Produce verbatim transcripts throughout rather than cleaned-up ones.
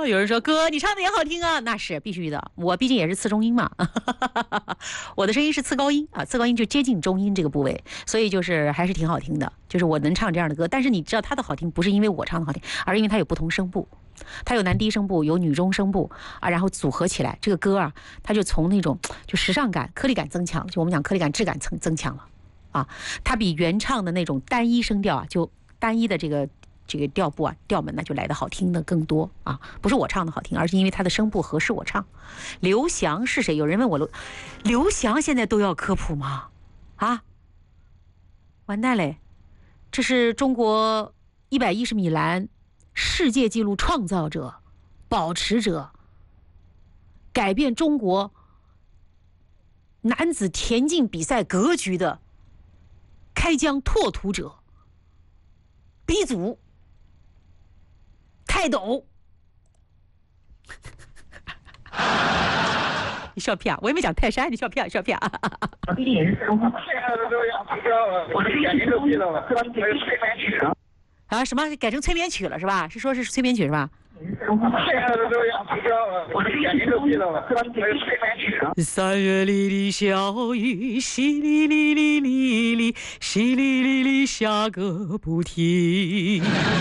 啊。有人说哥，你唱的也好听啊，那是必须的，我毕竟也是次中音嘛，我的声音是次高音啊，次高音就接近中音这个部位，所以就是还是挺好听的，就是我能唱这样的歌。但是你知道它的好听不是因为我唱的好听，而是因为它有不同声部。它有男低声部，有女中声部啊，然后组合起来，这个歌啊，它就从那种就时尚感、颗粒感增强，就我们讲颗粒感、质感增增强了啊。它比原唱的那种单一声调啊，就单一的这个这个调部啊、调门呢，就来的好听的更多啊。不是我唱的好听，而是因为它的声部合适我唱。刘翔是谁？有人问我，刘翔现在都要科普吗？啊，完蛋嘞！这是中国一百一十米栏世界纪录创造者、保持者，改变中国男子田径比赛格局的开疆拓土者，鼻祖泰斗。你笑屁啊！我也没讲泰山，你笑屁啊！笑屁啊！我的眼睛都闭了吗？啊，什么改成催眠曲了是吧？是说是催眠曲是吧？三月里的小雨，淅沥沥沥沥沥，淅沥沥沥下个不停。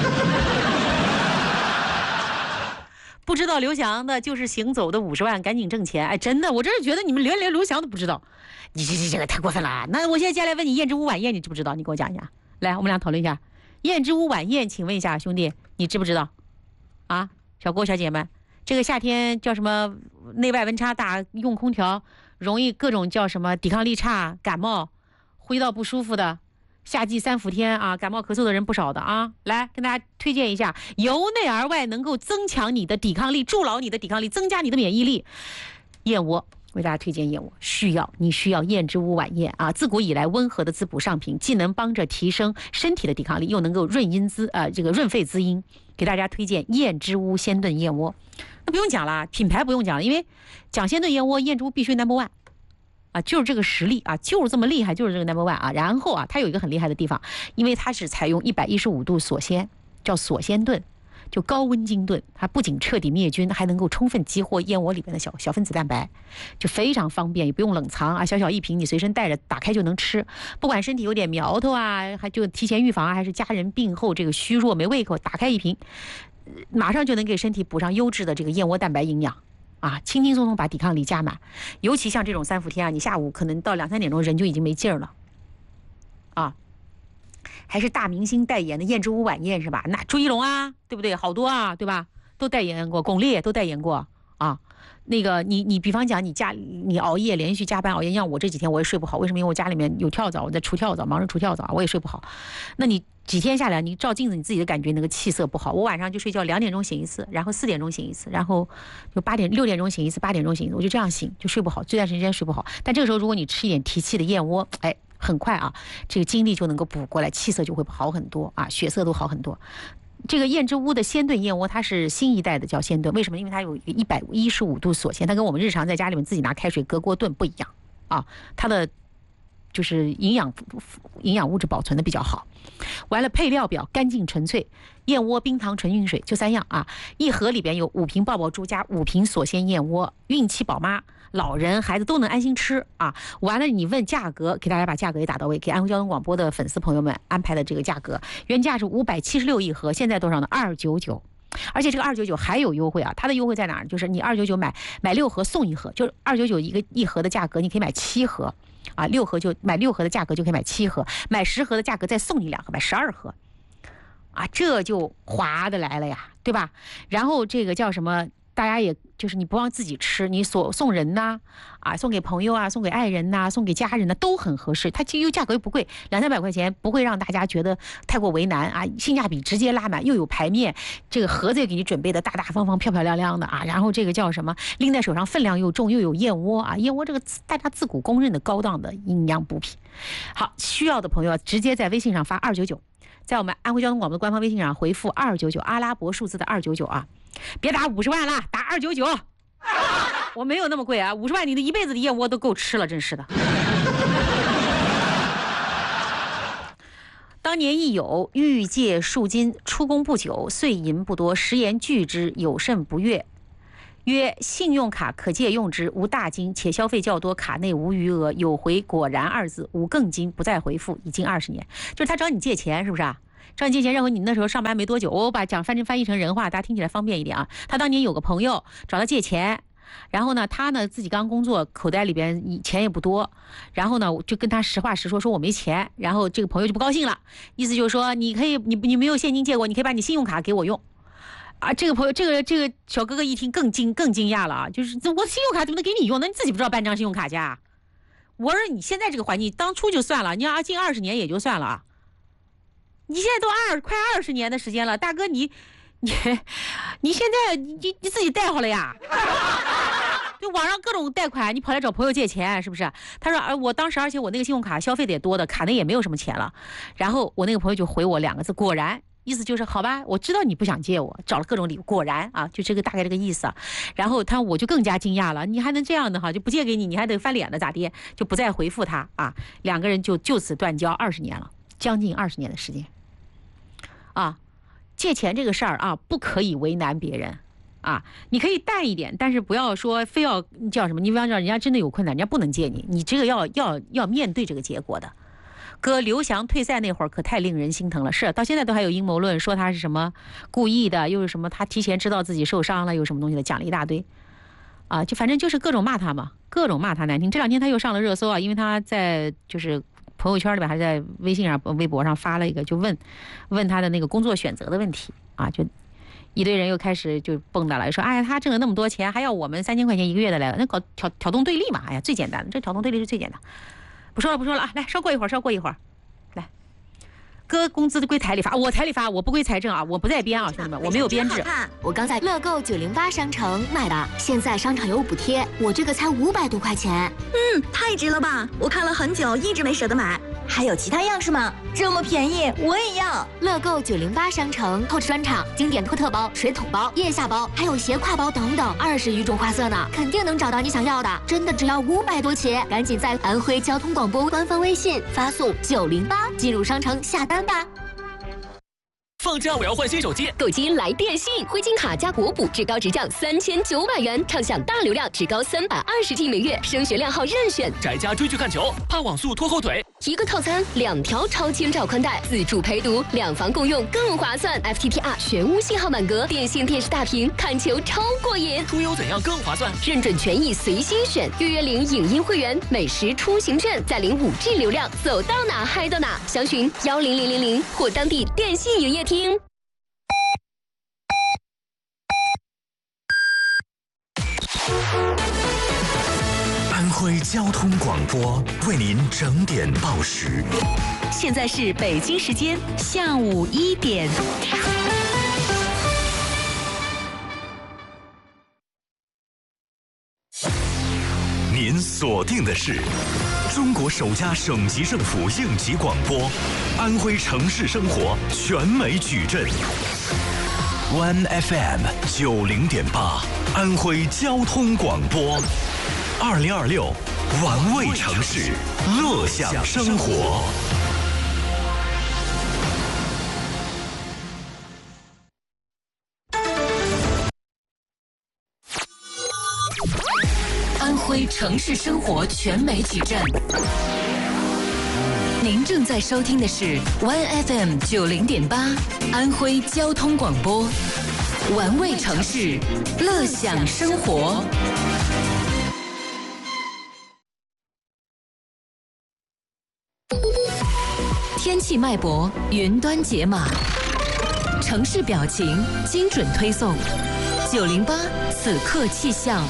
不知道刘翔的就是行走的五十万，赶紧挣钱！哎，真的，我真是觉得你们连连刘翔都不知道，你这这这个太过分了。那我现在接下来问你，燕之屋晚宴你知不知道？你给我讲一下。来，我们俩讨论一下。燕之屋晚宴，请问一下兄弟，你知不知道？啊，小郭小姐们，这个夏天叫什么？内外温差大，用空调容易各种叫什么抵抗力差、感冒、呼吸道不舒服的。夏季三伏天啊，感冒咳嗽的人不少的啊。来跟大家推荐一下，由内而外能够增强你的抵抗力，筑牢你的抵抗力，增加你的免疫力。燕窝为大家推荐燕窝，需要你需要燕之屋晚宴啊！自古以来温和的滋补上品，既能帮着提升身体的抵抗力，又能够润阴滋呃这个润肺滋阴。给大家推荐燕之屋鲜炖燕窝，那不用讲了，品牌不用讲了，因为讲鲜炖燕窝，燕之屋必须 number one。啊，就是这个实力啊，就是这么厉害，就是这个 number one 啊。然后啊，它有一个很厉害的地方，因为它是采用一百一十五度锁鲜，叫锁鲜炖，就高温精炖，它不仅彻底灭菌，还能够充分激活燕窝里边的小小分子蛋白，就非常方便，也不用冷藏啊，小小一瓶你随身带着，打开就能吃。不管身体有点苗头啊，还就提前预防啊，还是家人病后这个虚弱没胃口，打开一瓶，马上就能给身体补上优质的这个燕窝蛋白营养。啊，轻轻松松把抵抗力加满，尤其像这种三伏天啊，你下午可能到两三点钟人就已经没劲儿了，啊，还是大明星代言的燕之屋晚宴是吧？那朱一龙啊，对不对？好多啊，对吧？都代言过，巩俐都代言过啊。那个你你比方讲你家你熬夜连续加班熬夜，像我这几天我也睡不好，为什么？因为我家里面有跳蚤，我在除跳蚤，忙着除跳蚤，我也睡不好。那你几天下来，你照镜子，你自己的感觉那个气色不好。我晚上就睡觉，两点钟醒一次，然后四点钟醒一次，然后就八点六点钟醒一次，八点钟醒一次，我就这样醒，就睡不好，这段时间睡不好。但这个时候，如果你吃一点提气的燕窝，哎，很快啊，这个精力就能够补过来，气色就会好很多啊，血色都好很多。这个燕之屋的鲜炖燕窝，它是新一代的叫鲜炖，为什么？因为它有一百一十五度锁鲜，它跟我们日常在家里面自己拿开水隔锅炖不一样啊，它的就是营养营养物质保存的比较好。完了，配料表干净纯粹，燕窝、冰糖、纯净水就三样啊。一盒里边有五瓶爆爆珠加五瓶锁鲜燕窝，孕期宝妈、老人、孩子都能安心吃啊。完了，你问价格，给大家把价格也打到位，给安徽交通广播的粉丝朋友们安排的这个价格，原价是五百七十六一盒，现在多少呢？二九九。而且这个二九九还有优惠啊，它的优惠在哪儿？就是你二九九买买六盒送一盒，就是二九九一个一盒的价格，你可以买七盒。啊，六盒就买六盒的价格就可以买七盒，买十盒的价格再送你两盒，买十二盒，啊，这就划得来了呀，对吧？然后这个叫什么？大家也就是你不让自己吃，你所送人呐、啊，啊，送给朋友啊，送给爱人呐、啊，送给家人呢、啊，都很合适。它其实又价格又不贵，两三百块钱，不会让大家觉得太过为难啊，性价比直接拉满，又有排面，这个盒子也给你准备的大大方方、漂漂亮亮的啊。然后这个叫什么？拎在手上分量又重，又有燕窝啊，燕窝这个大家自古公认的高档的营养补品。好，需要的朋友直接在微信上发二九九，在我们安徽交通广播的官方微信上回复二九九，阿拉伯数字的二九九啊。别打五十万了，打二九九。我没有那么贵啊，五十万你的一辈子的燕窝都够吃了，真是的。 当年亦有欲借数金，出宫不久，岁银不多，时言拒之，有甚不悦？曰：信用卡可借用之，无大金，且消费较多，卡内无余额，有回果然二字，无更金，不再回复，已经二十年。就是他找你借钱，是不是啊？找你借钱，认为你那时候上班没多久，我把讲翻翻译成人话，大家听起来方便一点啊。他当年有个朋友找他借钱，然后呢，他呢自己刚工作，口袋里边钱也不多，然后呢就跟他实话实说，说我没钱，然后这个朋友就不高兴了，意思就是说你可以，你你没有现金借过，你可以把你信用卡给我用。啊，这个朋友，这个这个小哥哥一听更惊更惊讶了啊！就是我信用卡怎么能给你用呢？你自己不知道办张信用卡去啊？我说你现在这个环境，当初就算了，你要近二十年也就算了啊。你现在都二快二十年的时间了，大哥你你你现在你你自己贷好了呀？就网上各种贷款，你跑来找朋友借钱，是不是？他说，哎，我当时而且我那个信用卡消费的也多的，卡内也没有什么钱了。然后我那个朋友就回我两个字，果然。意思就是好吧，我知道你不想借我，找了各种理由，果然啊，就这个大概这个意思啊。然后他我就更加惊讶了，你还能这样的哈，就不借给你，你还得翻脸的咋地？就不再回复他啊，两个人就就此断交二十年了，将近二十年的时间。啊，借钱这个事儿啊，不可以为难别人啊，你可以淡一点，但是不要说非要叫什么，你不要让人家真的有困难，人家不能借你，你这个要要要面对这个结果的。哥，刘翔退赛那会儿可太令人心疼了，是到现在都还有阴谋论说他是什么故意的，又是什么他提前知道自己受伤了，有什么东西的，讲了一大堆，啊，就反正就是各种骂他嘛，各种骂他难听。这两天他又上了热搜啊，因为他在就是朋友圈里边还是在微信上、微博上发了一个，就问问他的那个工作选择的问题啊，就一堆人又开始就蹦跶了，说哎呀他挣了那么多钱，还要我们三千块钱一个月的来，那搞挑挑动对立嘛，哎呀最简单的，这挑动对立是最简单。不说了不说了啊，来稍过一会儿，稍过一会儿，来，哥工资归台里发，我台里发，我不归财政啊，我不在编啊，兄弟们，我没有编制。 我刚在乐购九零八商城买的，现在商场有补贴，我这个才五百多块钱。 嗯，太值了吧！我看了很久，一直没舍得买。还有其他样式吗？这么便宜，我也要！ 乐购九零八商城 T O 专场，经典托特包、水桶包、腋下包，还有斜挎包等等，二十余种花色呢，肯定能找到你想要的。真的只要五百多起，赶紧在安徽交通广播官方微信发送九零八进入商城下单吧。 放假我要换新手机， 购机来电信，灰金卡加国补，至高直降三千九百元，畅享大流量，至高三百二十 G 每月，升学量号任选。 宅家追剧看球，怕网速拖后腿。 一个套餐，两条超千兆宽带，自助陪读，两房共用更划算。F T T R 全屋信号满格，电信电视大屏，看球超过瘾。 出游怎样更划算？ 认准权益随心选，预约领影音会员，美食出行券，再领五 G 流量，走到哪嗨到哪。详询幺零零零零或当地电信营业厅。 安徽交通广播为您整点报时。 现在是北京时间下午一点。 您锁定的是中国首家省级政府应急广播，安徽城市生活全美矩阵。One F M 九零点八，安徽交通广播。二零二六，玩味城市，乐享生活。 安徽城市生活全美矩阵。您正在收听的是 One F M 九零点八，安徽交通广播，玩味城市，乐享生活。天气脉搏，云端解码，城市表情，精准推送。九零八此刻气象。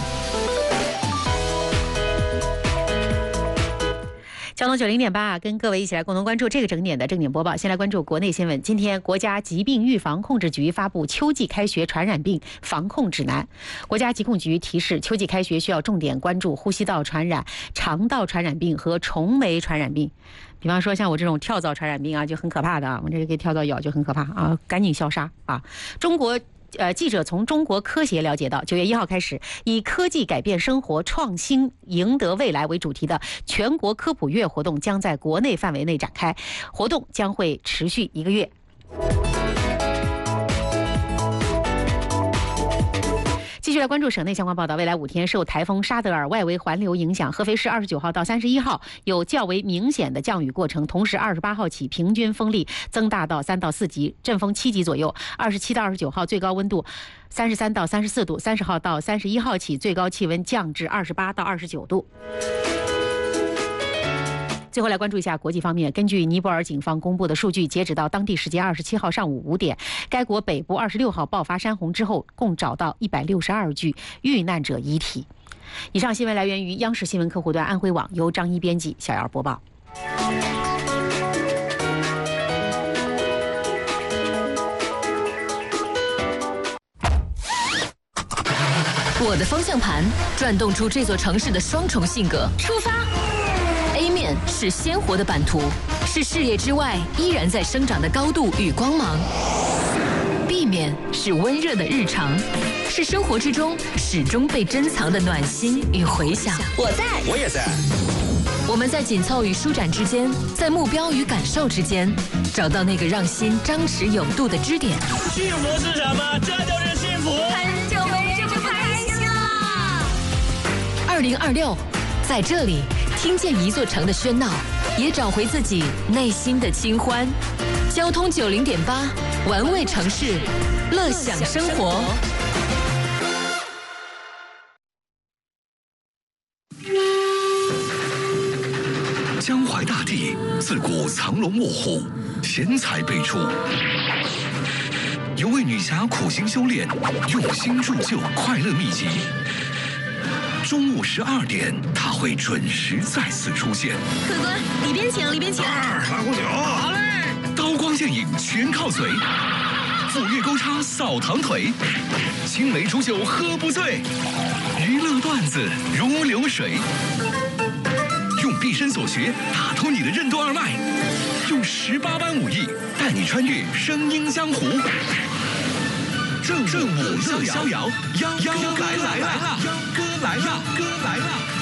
交通九零点八，跟各位一起来共同关注这个整点的正点播报。先来关注国内新闻。今天，国家疾病预防控制局发布秋季开学传染病防控指南。国家疾控局提示，秋季开学需要重点关注呼吸道传染、肠道传染病和虫媒传染病。比方说，像我这种跳蚤传染病啊，就很可怕的啊，我这个给跳蚤咬就很可怕啊，赶紧消杀啊！中国呃，记者从中国科协了解到，九月一号开始，以科技改变生活、创新赢得未来为主题的全国科普月活动将在国内范围内展开，活动将会持续一个月。继续来关注省内相关报道。未来五天，受台风沙德尔外围环流影响，合肥市二十九号到三十一号有较为明显的降雨过程，同时二十八号起平均风力增大到三到四级，阵风七级左右。二十七到二十九号最高温度三十三到三十四度，三十号到三十一号起最高气温降至二十八到二十九度。最后来关注一下国际方面，根据尼泊尔警方公布的数据，截止到当地时间二十七号上午五点，该国北部二十六号爆发山洪之后，共找到一百六十二具遇难者遗体。以上新闻来源于央视新闻客户端安徽网，由张一编辑，小姚播报。 我的方向盘转动出这座城市的双重性格。出发。A 面是鲜活的版图，是事业之外依然在生长的高度与光芒。B 面是温热的日常，是生活之中始终被珍藏的暖心与回响。 我在， 我也在。 我们在紧凑与舒展之间，在目标与感受之间，找到那个让心张弛有度的支点。 幸福是什么？这就是幸福。 很久没这么开心了。 二零二六，在这里听见一座城的喧闹，也找回自己内心的清欢。交通九零点八，玩味城市，乐享生活。 江淮大地自古藏龙卧虎，贤才辈出。有位女侠苦心修炼，用心铸就快乐秘籍。中午十二点，她会准时再次出现。 客官，里边请，里边请。 二来壶酒。好嘞。刀光剑影全靠嘴，斧钺钩叉扫堂腿，青梅煮酒喝不醉，娱乐段子如流水。用毕生所学打通你的任督二脉，用十八般武艺带你穿越声音江湖。正正午乐逍遥，秧歌来了，秧歌来了，秧歌来了。